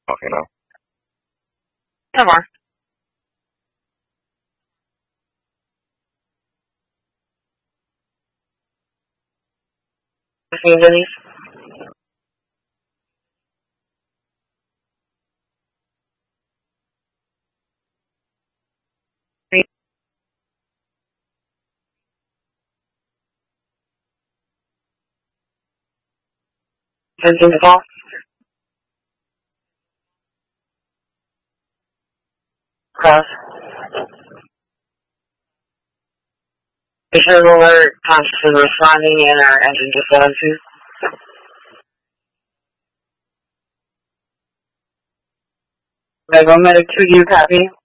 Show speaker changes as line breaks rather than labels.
Okay, now.
No more. Really? Something to call? Cross. Visual alert, constantly responding, and our engine just got to. Medic 2, do you copy?